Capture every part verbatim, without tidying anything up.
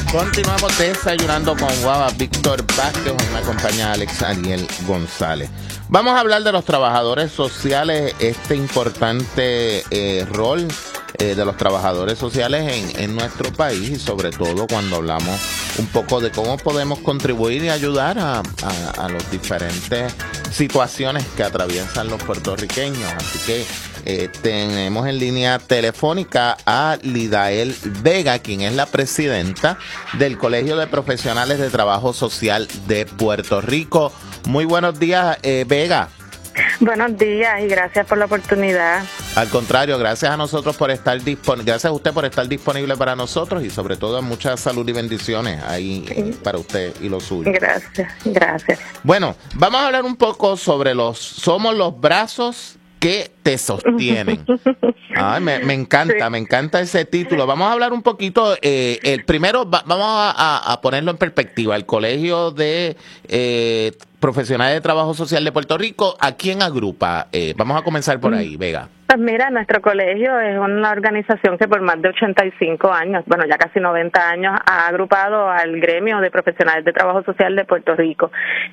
Continuamos desayunando con Guava. Víctor Vázquez, hoy me acompaña Alex Ariel González. Vamos a hablar de los trabajadores sociales, este importante eh, rol eh, de los trabajadores sociales en, en nuestro país, y sobre todo cuando hablamos un poco de cómo podemos contribuir y ayudar a, a, a las diferentes situaciones que atraviesan los puertorriqueños. Así que Eh, tenemos en línea telefónica a Lidael Vega, quien es la presidenta del Colegio de Profesionales de Trabajo Social de Puerto Rico. Muy buenos días, eh, Vega. Buenos días y gracias por la oportunidad. Al contrario, gracias a nosotros por estar disponible, gracias a usted por estar disponible para nosotros, y sobre todo mucha salud y bendiciones ahí sí. para usted y los suyos. Gracias, gracias. Bueno, vamos a hablar un poco sobre los, somos los brazos que te sostienen. Ay, me, me encanta, sí. me encanta ese título. Vamos a hablar un poquito, eh, el primero, va, vamos a, a, a ponerlo en perspectiva. El Colegio de eh, Profesionales de Trabajo Social de Puerto Rico, ¿a quién agrupa? Eh, vamos a comenzar por ahí, Vega. Pues mira, nuestro colegio es una organización que por más de ochenta y cinco años, bueno, ya casi noventa años, ha agrupado al gremio de profesionales de trabajo social de Puerto Rico.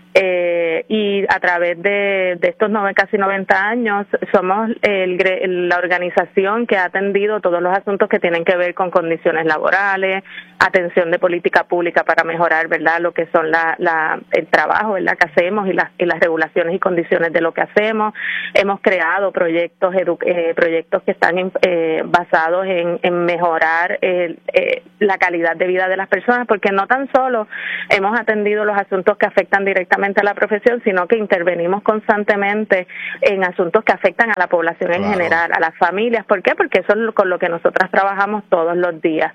Eh, y a través de, de estos nove, casi noventa años, somos el, la organización que ha atendido todos los asuntos que tienen que ver con condiciones laborales, atención de política pública para mejorar, ¿verdad?, lo que son la, la, el trabajo, ¿verdad?, que hacemos y las, y las regulaciones y condiciones de lo que hacemos. Hemos creado proyectos educativos, Eh, proyectos que están en, eh, basados en, en mejorar eh, eh, la calidad de vida de las personas, porque no tan solo hemos atendido los asuntos que afectan directamente a la profesión, sino que intervenimos constantemente en asuntos que afectan a la población en claro. general, a las familias. ¿Por qué? Porque eso es con lo que nosotras trabajamos todos los días.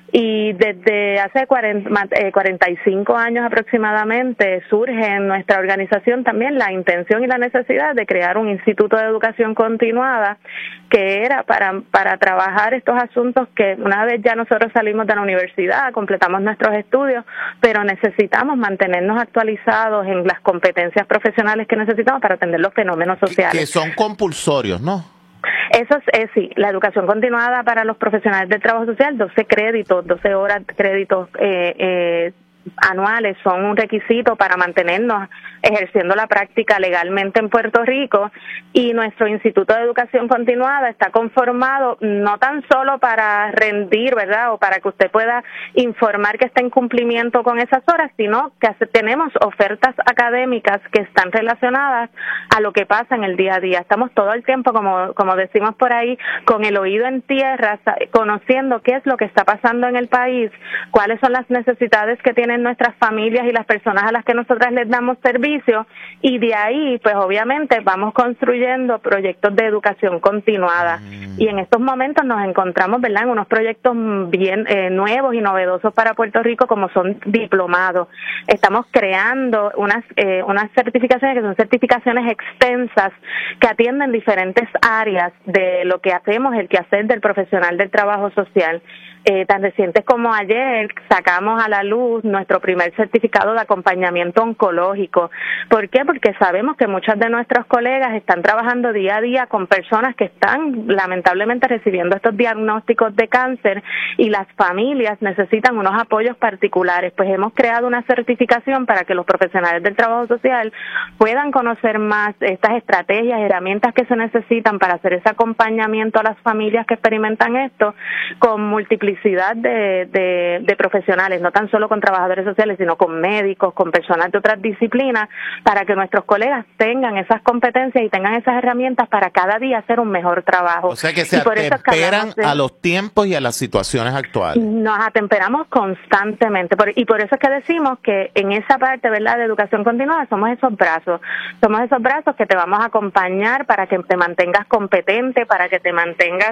Y desde hace cuarenta y cinco años aproximadamente surge en nuestra organización también la intención y la necesidad de crear un instituto de educación continuada que era para, para trabajar estos asuntos que una vez ya nosotros salimos de la universidad, completamos nuestros estudios, pero necesitamos mantenernos actualizados en las competencias profesionales que necesitamos para atender los fenómenos sociales. Que son compulsorios, ¿no? Eso es, eh, sí, la educación continuada para los profesionales del trabajo social, doce créditos, doce horas de créditos eh, eh, anuales son un requisito para mantenernos ejerciendo la práctica legalmente en Puerto Rico, y nuestro Instituto de Educación Continuada está conformado no tan solo para rendir, ¿verdad?, o para que usted pueda informar que está en cumplimiento con esas horas, sino que hace, tenemos ofertas académicas que están relacionadas a lo que pasa en el día a día. Estamos todo el tiempo, como, como decimos por ahí, con el oído en tierra, conociendo qué es lo que está pasando en el país, cuáles son las necesidades que tienen nuestras familias y las personas a las que nosotras les damos servicio, y de ahí, pues obviamente, vamos construyendo proyectos de educación continuada. Mm. Y en estos momentos nos encontramos, ¿verdad?, en unos proyectos bien eh, nuevos y novedosos para Puerto Rico, como son diplomados. Estamos creando unas, eh, unas certificaciones que son certificaciones extensas que atienden diferentes áreas de lo que hacemos, el quehacer del profesional del trabajo social. Eh, tan recientes como ayer sacamos a la luz nuestro primer certificado de acompañamiento oncológico. ¿Por qué? Porque sabemos que muchos de nuestros colegas están trabajando día a día con personas que están lamentablemente recibiendo estos diagnósticos de cáncer, y las familias necesitan unos apoyos particulares. Pues hemos creado una certificación para que los profesionales del trabajo social puedan conocer más estas estrategias, herramientas que se necesitan para hacer ese acompañamiento a las familias que experimentan esto, con multiplicidad De, de, de profesionales, no tan solo con trabajadores sociales, sino con médicos, con personas de otras disciplinas, para que nuestros colegas tengan esas competencias y tengan esas herramientas para cada día hacer un mejor trabajo. O sea que se atemperan a los tiempos y a las situaciones actuales. Nos atemperamos constantemente, por, y por eso es que decimos que en esa parte, ¿verdad?, de educación continuada somos esos brazos, somos esos brazos que te vamos a acompañar para que te mantengas competente, para que te mantengas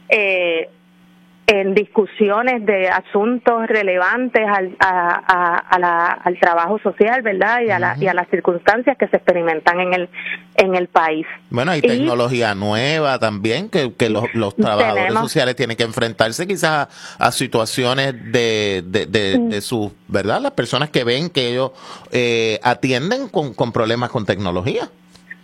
eh, en discusiones de asuntos relevantes al, a, a, a la, al trabajo social, ¿verdad?, y a, la, y a las circunstancias que se experimentan en el en el país. Bueno, hay y tecnología nueva también, que, que los, los trabajadores tenemos, sociales tienen que enfrentarse quizás a, a situaciones de, de, de, de sus, ¿verdad?, las personas que ven que ellos eh, atienden con, con problemas con tecnología.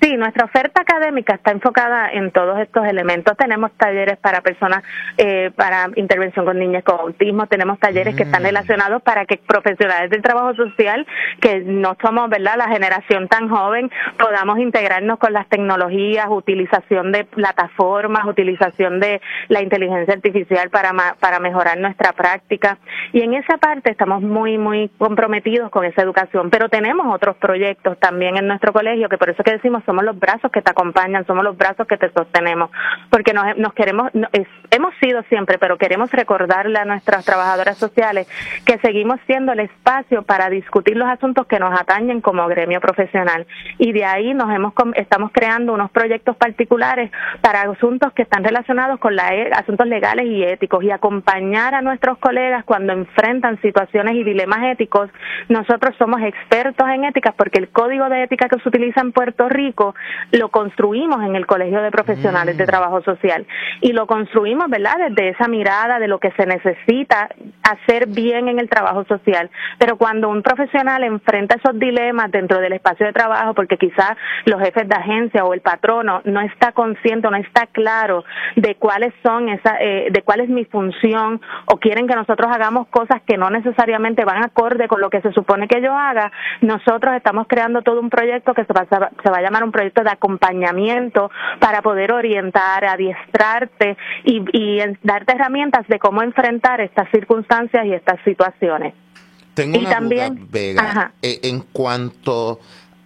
Sí, nuestra oferta académica está enfocada en todos estos elementos. Tenemos talleres para personas, eh, para intervención con niñas con autismo, tenemos talleres mm. que están relacionados para que profesionales del trabajo social, que no somos, ¿verdad?, la generación tan joven, podamos integrarnos con las tecnologías, utilización de plataformas, utilización de la inteligencia artificial para, ma- para mejorar nuestra práctica. Y en esa parte estamos muy, muy comprometidos con esa educación, pero tenemos otros proyectos también en nuestro colegio, que por eso que decimos somos los brazos que te acompañan, somos los brazos que te sostenemos, porque nos, nos queremos, no, es, hemos sido siempre, pero queremos recordarle a nuestras trabajadoras sociales que seguimos siendo el espacio para discutir los asuntos que nos atañen como gremio profesional, y de ahí nos hemos estamos creando unos proyectos particulares para asuntos que están relacionados con la, asuntos legales y éticos, y acompañar a nuestros colegas cuando enfrentan situaciones y dilemas éticos. Nosotros somos expertos en éticas porque el código de ética que se utiliza en Puerto Rico lo construimos en el Colegio de Profesionales mm. de Trabajo Social, y lo construimos, ¿verdad?, desde esa mirada de lo que se necesita hacer bien en el trabajo social. Pero cuando un profesional enfrenta esos dilemas dentro del espacio de trabajo, porque quizás los jefes de agencia o el patrono no está consciente, no está claro de cuáles son esa, eh, de cuál es mi función, o quieren que nosotros hagamos cosas que no necesariamente van acorde con lo que se supone que yo haga, nosotros estamos creando todo un proyecto que se va, se va a llamar un proyecto de acompañamiento para poder orientar, adiestrarte y, y darte herramientas de cómo enfrentar estas circunstancias y estas situaciones. Tengo y una también, duda, Vega, eh, en cuanto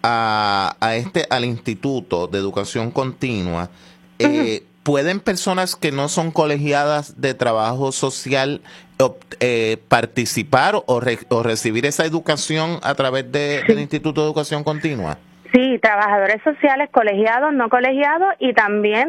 a, a este al Instituto de Educación Continua, eh, uh-huh. ¿pueden personas que no son colegiadas de trabajo social eh, participar o, re, o recibir esa educación a través de, sí. del Instituto de Educación Continua? Sí, trabajadores sociales colegiados, no colegiados, y también